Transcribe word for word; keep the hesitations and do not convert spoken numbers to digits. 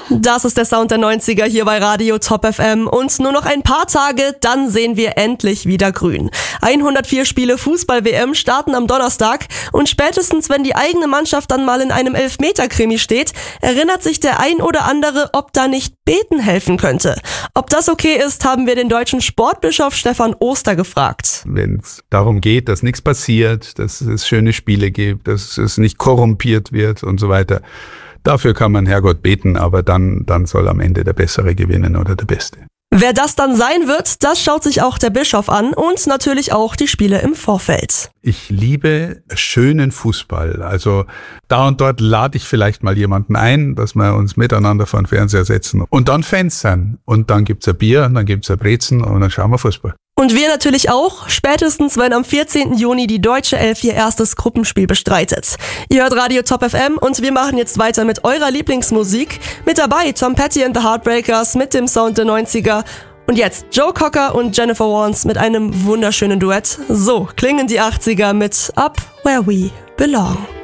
Das ist der Sound der neunziger hier bei Radio Top F M und nur noch ein paar Tage, dann sehen wir endlich wieder grün. hundertvier Spiele Fußball-W M starten am Donnerstag und spätestens, wenn die eigene Mannschaft dann mal in einem Elfmeter-Krimi steht, erinnert sich der ein oder andere, ob da nicht Beten helfen könnte. Ob das okay ist, haben wir den deutschen Sportbischof Stefan Oster gefragt. Wenn es darum geht, dass nichts passiert, dass es schöne Spiele gibt, dass es nicht korrumpiert wird und so weiter, dafür kann man Herrgott beten, aber dann, dann soll am Ende der Bessere gewinnen oder der Beste. Wer das dann sein wird, das schaut sich auch der Bischof an und natürlich auch die Spiele im Vorfeld. Ich liebe schönen Fußball. Also da und dort lade ich vielleicht mal jemanden ein, dass wir uns miteinander vor den Fernseher setzen und dann Fans sein. Und dann gibt's ein Bier, und dann gibt's ein Brezen und dann schauen wir Fußball. Und wir natürlich auch, spätestens wenn am vierzehnten Juni die deutsche Elf ihr erstes Gruppenspiel bestreitet. Ihr hört Radio Top F M und wir machen jetzt weiter mit eurer Lieblingsmusik. Mit dabei Tom Petty and the Heartbreakers mit dem Sound der neunziger. Und jetzt Joe Cocker und Jennifer Warnes mit einem wunderschönen Duett. So klingen die achtziger mit Up Where We Belong.